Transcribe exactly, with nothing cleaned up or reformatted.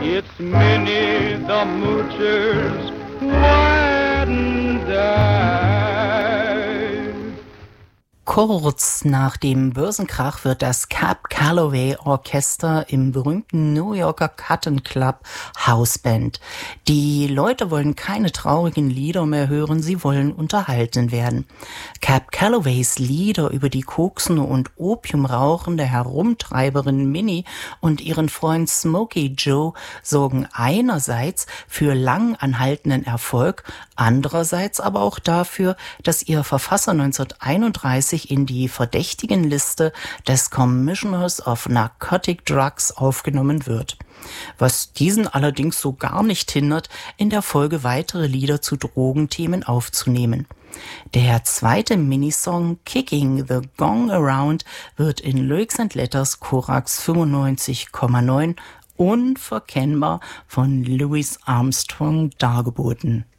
It's Minnie the Moocher's wedding day. Kurz nach dem Börsenkrach wird das Cab Calloway Orchester im berühmten New Yorker Cotton Club Hausband. Die Leute wollen keine traurigen Lieder mehr hören, sie wollen unterhalten werden. Cab Calloways Lieder über die koksende und opiumrauchende Herumtreiberin Minnie und ihren Freund Smokey Joe sorgen einerseits für lang anhaltenden Erfolg, andererseits aber auch dafür, dass ihr Verfasser neunzehnhunderteinunddreißig in die Verdächtigenliste des Commissioners of Narcotic Drugs aufgenommen wird. Was diesen allerdings so gar nicht hindert, in der Folge weitere Lieder zu Drogenthemen aufzunehmen. Der zweite Minisong Kicking the Gong Around wird in Lyrics and Letters Korax fünfundneunzig Komma neun unverkennbar von Louis Armstrong dargeboten.